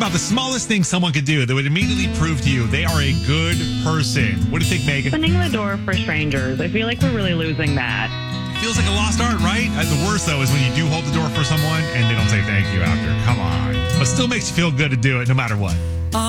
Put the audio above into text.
about the smallest thing someone could do that would immediately prove to you they are a good person. What do you think, Megan? Opening the door for strangers. I feel like we're really losing that. Feels like a lost art, right? The worst, though, is when you do hold the door for someone and they don't say thank you after. Come on. But still makes you feel good to do it no matter what.